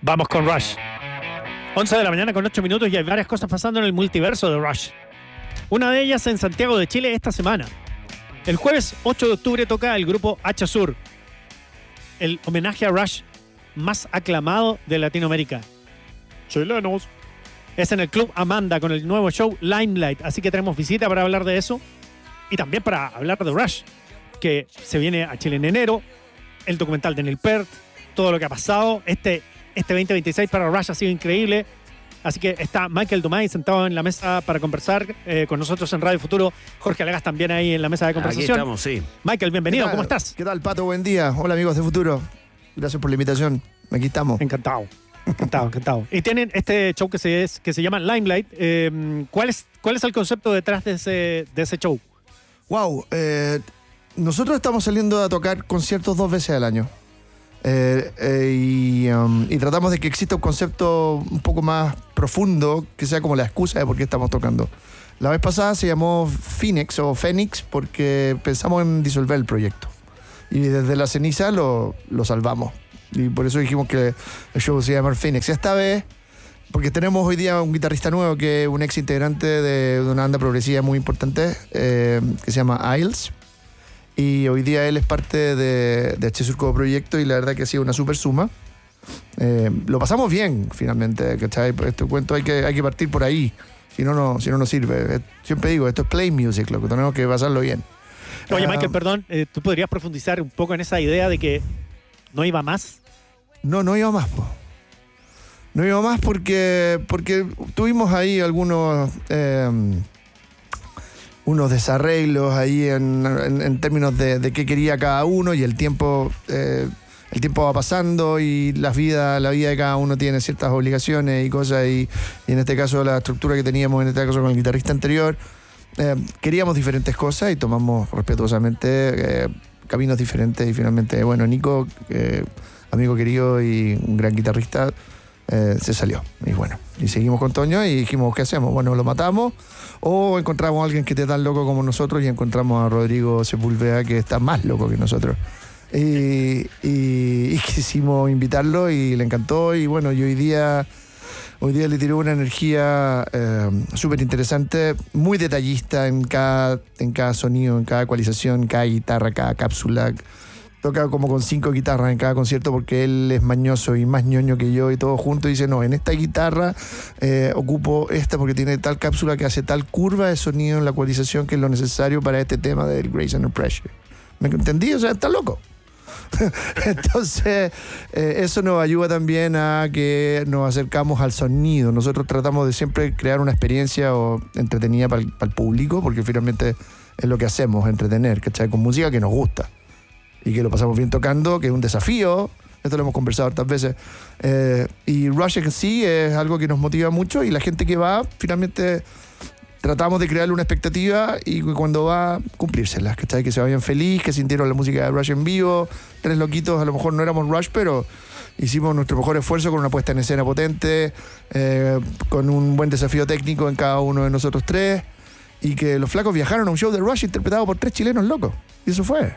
Vamos con Rush. 11 de la mañana con 8 minutos y hay varias cosas pasando en el multiverso de Rush. Una de ellas en Santiago de Chile esta semana. El jueves 8 de octubre toca el grupo Hacha Sur, el homenaje a Rush más aclamado de Latinoamérica. Chilenos. Es en el Club Amanda con el nuevo show Limelight, así que tenemos visita para hablar de eso y también para hablar de Rush, que se viene a Chile en enero, el documental de Neil Peart, todo lo que ha pasado. Este 2026 para Rush ha sido increíble. Así que está Michael Dumay sentado en la mesa para conversar con nosotros en Radio Futuro. Jorge Alagas también ahí en la mesa de conversación. Aquí estamos, sí. Michael, bienvenido, ¿cómo estás? ¿Qué tal, Pato? Buen día. Hola, amigos de Futuro. Gracias por la invitación. Aquí estamos. Encantado. Y tienen este show que se llama Limelight. ¿Cuál es el concepto detrás de ese show? Wow. Nosotros estamos saliendo a tocar conciertos 2 veces al año. Y tratamos de que exista un concepto un poco más profundo, que sea como la excusa de por qué estamos tocando. La vez pasada se llamó Phoenix o Phoenix porque pensamos en disolver el proyecto. Y desde la ceniza lo salvamos. Y por eso dijimos que el show se llama Phoenix. Y esta vez, porque tenemos hoy día un guitarrista nuevo que es un ex integrante de una banda progresiva muy importante que se llama Isles. Y hoy día él es parte de Hacha Sur como proyecto y la verdad que ha sido una super suma. Lo pasamos bien, finalmente, ¿cachai? Este cuento hay que partir por ahí, si no, no sirve. Siempre digo, esto es play music, lo que tenemos que pasarlo bien. Oye, Michael, perdón, ¿tú podrías profundizar un poco en esa idea de que no iba más? No iba más, po. No iba más porque tuvimos ahí algunos... unos desarreglos ahí en términos de qué quería cada uno y el tiempo va pasando y la vida de cada uno tiene ciertas obligaciones y cosas y en este caso la estructura que teníamos en este caso con el guitarrista anterior, queríamos diferentes cosas y tomamos respetuosamente caminos diferentes y finalmente, bueno, Nico, amigo querido y un gran guitarrista, se salió. Y bueno, y seguimos con Toño y dijimos, ¿qué hacemos? Bueno, lo matamos o encontramos a alguien que esté tan loco como nosotros y encontramos a Rodrigo Sepúlveda que está más loco que nosotros. Y quisimos invitarlo y le encantó y bueno, y hoy día le tiró una energía súper interesante, muy detallista en cada sonido, en cada ecualización, cada guitarra, cada cápsula. Toca como con 5 guitarras en cada concierto porque él es mañoso y más ñoño que yo y todo junto. Y dice, no, en esta guitarra ocupo esta porque tiene tal cápsula que hace tal curva de sonido en la ecualización que es lo necesario para este tema del Grace Under Pressure. ¿Me entendí? O sea, está loco. Entonces, eso nos ayuda también a que nos acercamos al sonido. Nosotros tratamos de siempre crear una experiencia entretenida para el público porque finalmente es lo que hacemos, entretener, ¿cachai? Con música que nos gusta. Y que lo pasamos bien tocando, que es un desafío. Esto lo hemos conversado hartas veces. Y Rush en sí es algo que nos motiva mucho y la gente que va, finalmente tratamos de crearle una expectativa y cuando va, cumplírselas, ¿cachai? Que se vayan feliz, que sintieron la música de Rush en vivo. 3 loquitos, a lo mejor no éramos Rush, pero hicimos nuestro mejor esfuerzo con una puesta en escena potente, con un buen desafío técnico en cada uno de nosotros 3 y que los flacos viajaron a un show de Rush interpretado por 3 chilenos locos. Y eso fue.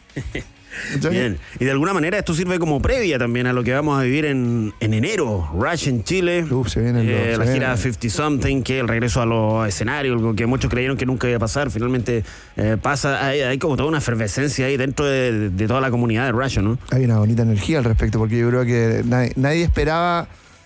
Bien, y de alguna manera esto sirve como previa también a lo que vamos a vivir en enero. Rush en Chile, se viene la gira 50 Something, que el regreso a los escenarios, algo que muchos creyeron que nunca iba a pasar, finalmente pasa. Hay como toda una efervescencia ahí dentro de toda la comunidad de Rush, ¿no? Hay una bonita energía al respecto, porque yo creo que nadie esperaba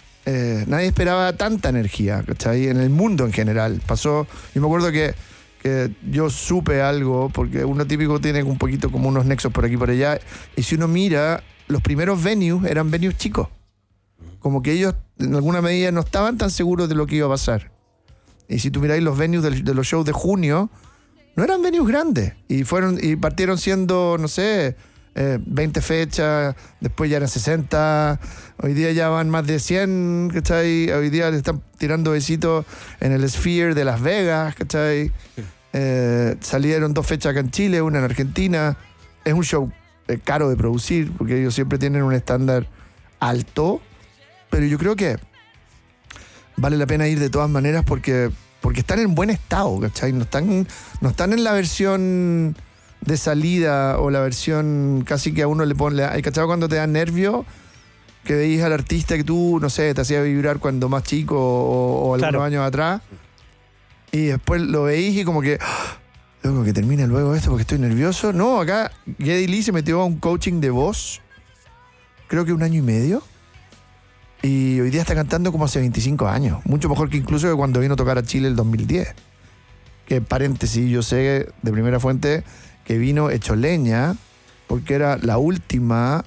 tanta energía, ¿cachai? En el mundo en general. Pasó, y me acuerdo que yo supe algo, porque uno típico tiene un poquito como unos nexos por aquí y por allá, y si uno mira, los primeros venues eran venues chicos. Como que ellos, en alguna medida, no estaban tan seguros de lo que iba a pasar. Y si tú miráis los venues de los shows de junio, no eran venues grandes. Y partieron siendo, no sé, 20 fechas, después ya eran 60, hoy día ya van más de 100, ¿cachai? Hoy día le están tirando besitos en el Sphere de Las Vegas, ¿cachai? Salieron 2 fechas acá en Chile, una en Argentina. Es un show caro de producir, porque ellos siempre tienen un estándar alto, pero yo creo que vale la pena ir de todas maneras porque están en buen estado, ¿cachai? No están en la versión de salida o la versión casi que a uno le pone... ¿Hay cachado cuando te da nervio? que veías al artista que tú, no sé, te hacía vibrar cuando más chico o algunos Claro. años atrás. Y después lo veís y como que, luego que termine luego esto porque estoy nervioso. No, acá Geddy Lee se metió a un coaching de voz, creo que 1 año y medio. Y hoy día está cantando como hace 25 años. Mucho mejor que incluso que cuando vino a tocar a Chile el 2010. Que paréntesis, yo sé de primera fuente que vino hecho leña porque era la última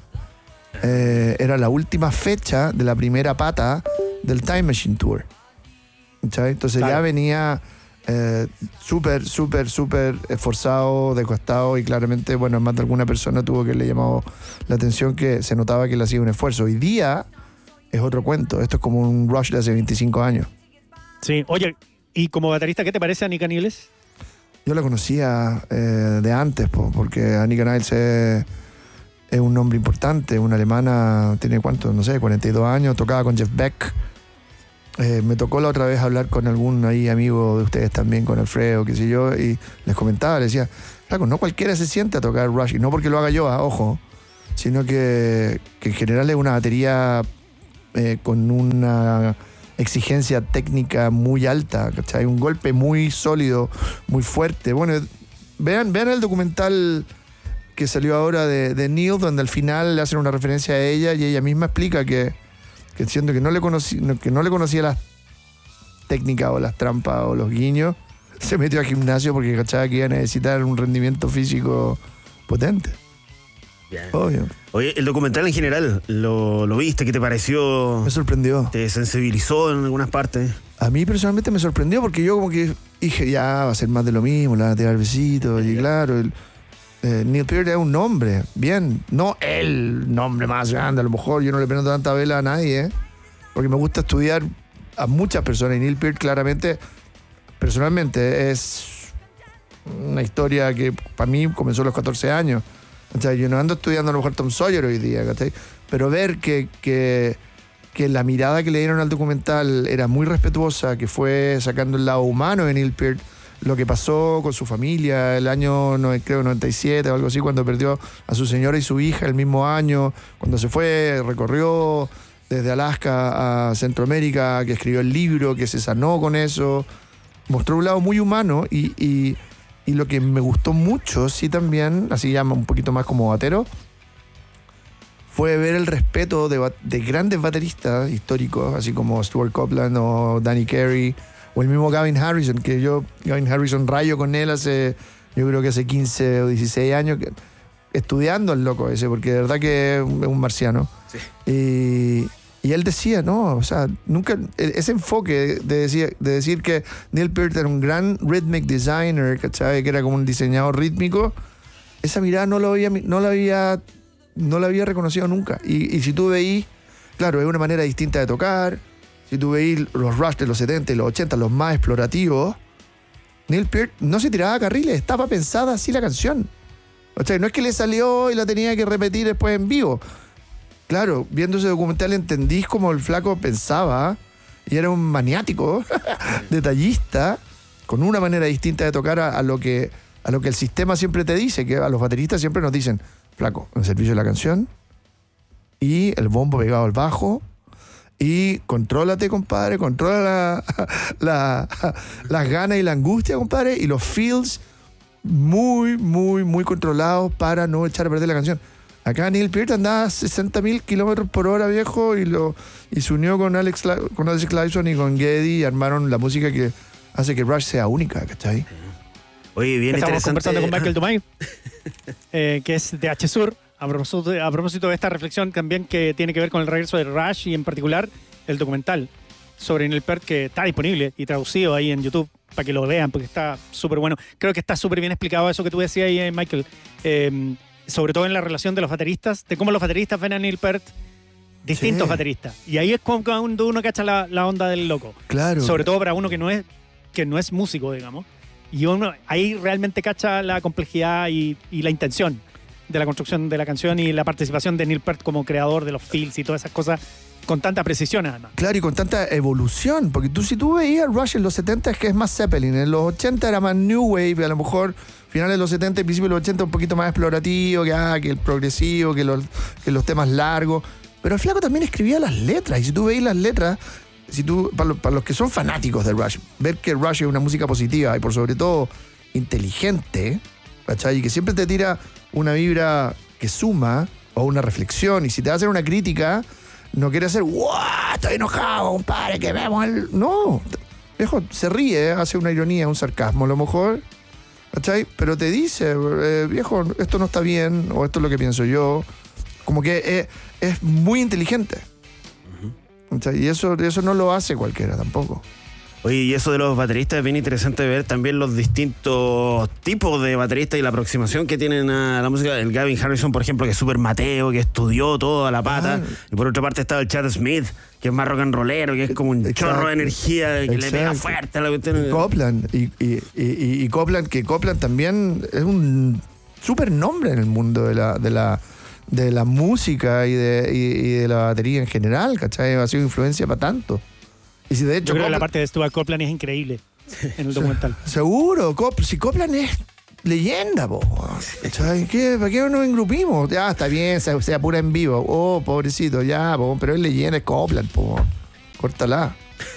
fecha de la primera pata del Time Machine Tour. ¿Cachai? Entonces Claro. ya venía súper esforzado, de costado, y claramente, bueno, más de alguna persona tuvo que le llamado la atención que se notaba que le hacía un esfuerzo. Hoy día es otro cuento. Esto es como un Rush de hace 25 años. Sí, oye, y como baterista, ¿qué te parece Annika Niles? Yo la conocía de antes, porque Annika Niles es un nombre importante, una alemana, tiene cuánto, no sé, 42 años, tocaba con Jeff Beck. Me tocó la otra vez hablar con algún ahí amigo de ustedes también, con Alfredo, qué sé yo, y les comentaba, les decía, flaco, no cualquiera se siente a tocar Rush, y no porque lo haga yo, ojo, sino que en general es una batería con una exigencia técnica muy alta, ¿cachai? Un golpe muy sólido, muy fuerte. Bueno, vean el documental que salió ahora de Neil, donde al final le hacen una referencia a ella y ella misma explica que siendo que no le conocía las técnicas o las trampas o los guiños, se metió al gimnasio porque cachaba que iba a necesitar un rendimiento físico potente. Bien. Obvio. Oye, el documental en general, ¿lo viste? ¿Qué te pareció? Me sorprendió. ¿Te sensibilizó en algunas partes? A mí personalmente me sorprendió porque yo como que dije, ya va a ser más de lo mismo, le van a tirar besitos. Y claro, Neil Peart es un nombre, bien, no el nombre más grande, a lo mejor yo no le prendo tanta vela a nadie, porque me gusta estudiar a muchas personas, y Neil Peart claramente, personalmente, es una historia que para mí comenzó a los 14 años. O sea, yo no ando estudiando a lo mejor Tom Sawyer hoy día, ¿cachai? Pero ver que la mirada que le dieron al documental era muy respetuosa, que fue sacando el lado humano de Neil Peart, lo que pasó con su familia el año, creo, 97 o algo así, cuando perdió a su señora y su hija el mismo año, cuando se fue, recorrió desde Alaska a Centroamérica, que escribió el libro, que se sanó con eso, mostró un lado muy humano y lo que me gustó mucho, sí también, así llama un poquito más como batero, fue ver el respeto de grandes bateristas históricos, así como Stuart Copeland o Danny Carey, o el mismo Gavin Harrison, que Gavin Harrison rayo con él yo creo que hace 15 o 16 años, estudiando al loco ese, porque de verdad que es un marciano. Sí. Y él decía, no, o sea, nunca, ese enfoque de decir que Neil Peart era un gran rhythmic designer, ¿cachai? Que era como un diseñador rítmico, esa mirada no la había reconocido nunca. Y si tú veís, claro, es una manera distinta de tocar. Si tú veís los Rush de los 70 y los 80, los más explorativos, Neil Peart no se tiraba a carriles, estaba pensada así la canción. O sea, no es que le salió y la tenía que repetir después en vivo. Claro, viendo ese documental entendís cómo el flaco pensaba, y era un maniático, detallista, con una manera distinta de tocar a lo que el sistema siempre te dice, que a los bateristas siempre nos dicen, flaco, en servicio de la canción, y el bombo pegado al bajo, y contrólate, compadre, controla las ganas y la angustia, compadre, y los feels muy, muy, muy controlados para no echar a perder la canción. Acá Neil Peart andaba a 60.000 kilómetros por hora, viejo, y se unió con Alex Lifeson y con Geddy y armaron la música que hace que Rush sea única, ¿cachai? Oye, bien Estamos interesante. conversando con Michael Dumay, que es de H-Sur, a propósito de esta reflexión también que tiene que ver con el regreso de Rush y en particular el documental sobre Neil Peart, que está disponible y traducido ahí en YouTube para que lo vean, porque está súper bueno. Creo que está súper bien explicado eso que tú decías ahí, Michael, sobre todo en la relación de los bateristas, de cómo los bateristas ven a Neil Peart, distintos Sí. bateristas. Y ahí es cuando uno cacha la onda del loco. Claro. Sobre todo para uno que no es músico, digamos. Y uno ahí realmente cacha la complejidad y la intención de la construcción de la canción y la participación de Neil Peart como creador de los feels y todas esas cosas con tanta precisión, además. Claro, y con tanta evolución, porque si tú veías Rush en los 70 es que es más Zeppelin, en los 80 era más New Wave, a lo mejor finales de los 70 y principios de los 80 un poquito más explorativo, que el progresivo, que los temas largos, Pero el flaco también escribía las letras. Y si tú veis las letras, para los que son fanáticos de Rush, ver que Rush es una música positiva y por sobre todo inteligente, ¿cachai? Y que siempre te tira una vibra que suma o una reflexión. Y si te va a hacer una crítica, no quiere hacer, ¡wow! Estoy enojado, compadre, que vemos el. No. Viejo, se ríe, hace una ironía, un sarcasmo a lo mejor, ¿cachai? Pero te dice, viejo, esto no está bien, o esto es lo que pienso yo. Como que es muy inteligente. ¿Cachai? Y eso no lo hace cualquiera tampoco. Oye, y eso de los bateristas es bien interesante ver también los distintos tipos de bateristas y la aproximación que tienen a la música. El Gavin Harrison, por ejemplo, que es súper mateo, que estudió todo a la pata. Y por otra parte está el Chad Smith, que es más rock and rollero, que es como un chorro de energía, que le pega fuerte a la cuestión. Copland. Y Copland, que Copland también es un súper nombre en el mundo de la música y de la batería en general, ¿cachai? Ha sido influencia para tanto. Y si de hecho yo creo que la parte de Stuart Copeland es increíble en el documental. Seguro, si Copland es leyenda, po. ¿Para qué no nos engrupimos? Ya, está bien, se apura en vivo. Oh, pobrecito, ya, po, pero es leyenda, es Copland, po. Córtala.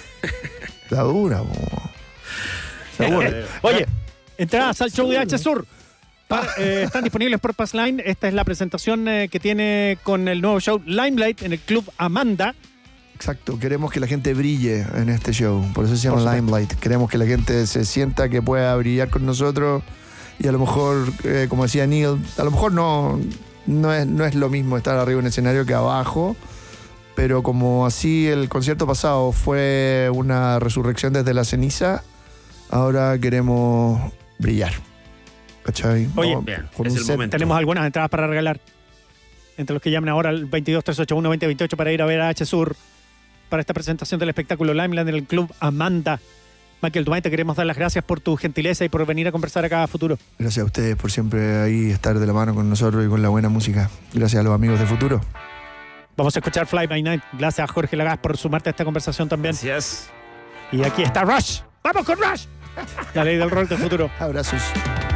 La dura, po. Seguro. Oye, entradas al show de H-Sur. Están disponibles por Passline. Esta es la presentación que tiene con el nuevo show Limelight en el Club Amanda. Exacto, queremos que la gente brille en este show, por eso se llama Limelight. Queremos que la gente se sienta que pueda brillar con nosotros y a lo mejor, como decía Neil, a lo mejor no es lo mismo estar arriba en el escenario que abajo, pero como así el concierto pasado fue una resurrección desde la ceniza, ahora queremos brillar. ¿Cachai? Oye, bien, es el momento. Tenemos algunas entradas para regalar. Entre los que llamen ahora al 22-381-2028 para ir a ver a H-Sur para esta presentación del espectáculo Limelight en el Club Amanda. Michael Dumais, te queremos dar las gracias por tu gentileza y por venir a conversar acá a Futuro. Gracias a ustedes por siempre ahí estar de la mano con nosotros y con la buena música. Gracias a los amigos de Futuro. Vamos a escuchar Fly By Night. Gracias a Jorge Lagás por sumarte a esta conversación también. Gracias. Y aquí está Rush. ¡Vamos con Rush! La ley del rock de Futuro. Abrazos.